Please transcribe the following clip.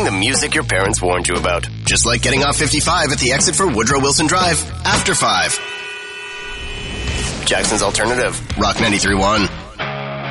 the music your parents warned you about. Just like getting off 55 at the exit for Woodrow Wilson Drive after 5. Jackson's Alternative. Rock 93.1.